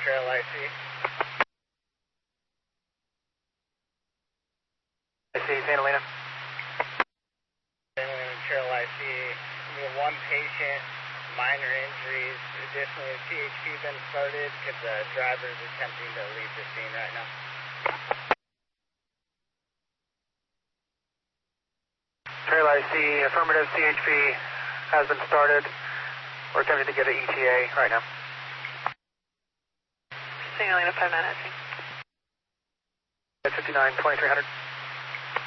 Trail IC. IC, Santa Elena. Santa Elena Trail IC. We have one patient, minor injuries. Additionally, CHP been started because the driver is attempting to leave the scene right now. Trail IC, affirmative, CHP has been started. We're attempting to get an ETA right now. Santa Elena 59, I think. 59, 2300.